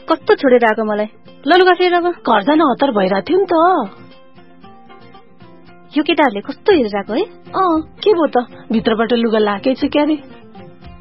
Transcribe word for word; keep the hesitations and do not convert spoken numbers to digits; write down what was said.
कस्तो छोडेर आएको मलाई। ल लुगा फेर अब घर जान हतार भइरहेको थियो नि त। यो केटाहरूले कस्तो हेरेर आएको है। अँ के भयो त भित्रबाट लुगा लाकै छ क्यारे।